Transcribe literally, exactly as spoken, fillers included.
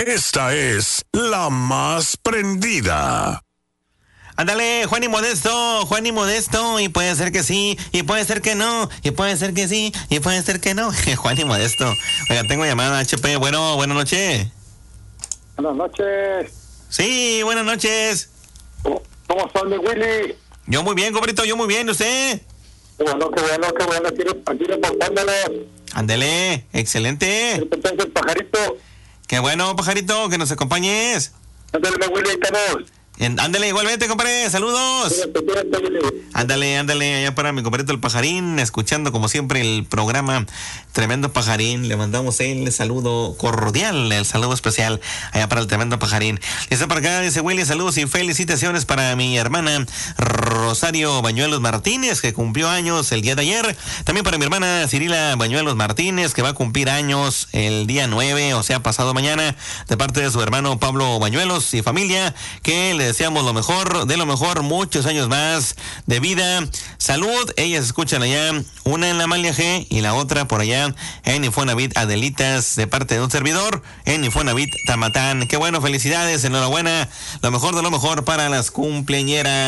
Esta es la más prendida. Ándale, Juan y Modesto, Juan y Modesto, y puede ser que sí, y puede ser que no, y puede ser que sí, y puede ser que no. Juan y Modesto. Oiga, tengo llamada H P. Bueno, buenas noches. Buenas noches. Sí, buenas noches. ¿Cómo, cómo estás, mi Willy? Yo muy bien, compadrito, yo muy bien, ¿y usted? Qué bueno, qué bueno, qué bueno, aquí, aquí reportándolo. Ándale, excelente. Entonces, pajarito. Qué bueno, pajarito, que nos acompañes. Ándale, mi Willy, estamos. En, ándale, igualmente, compadre, saludos. Cuídate, cuídate, Willy. Ándale, ándale, allá para mi compadrito el pajarín, escuchando como siempre el programa Tremendo Pajarín. Le mandamos el saludo cordial, el saludo especial allá para el Tremendo Pajarín. Y está para acá, dice Willy, saludos y felicitaciones para mi hermana Rosario Bañuelos Martínez, que cumplió años el día de ayer. También para mi hermana Cirila Bañuelos Martínez, que va a cumplir años el día nueve, o sea, pasado mañana, de parte de su hermano Pablo Bañuelos y familia, que le deseamos lo mejor, de lo mejor, muchos años más de vida, salud. Ellas escuchan allá, una en la Amalia G y la otra por allá en Infonavit Adelitas, de parte de un servidor en Infonavit Tamatán. Qué bueno, felicidades, enhorabuena, lo mejor de lo mejor para las cumpleañeras.